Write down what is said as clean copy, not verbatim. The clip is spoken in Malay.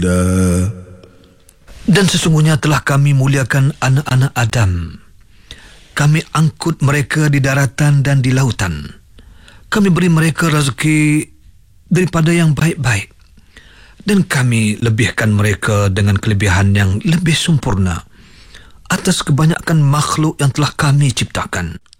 Alhamdulillah. Dan sesungguhnya telah kami muliakan anak-anak Adam. Kami angkut mereka di daratan dan di lautan. Kami beri mereka rezeki daripada yang baik-baik. Dan kami lebihkan mereka dengan kelebihan yang lebih sempurna atas kebanyakan makhluk yang telah kami ciptakan.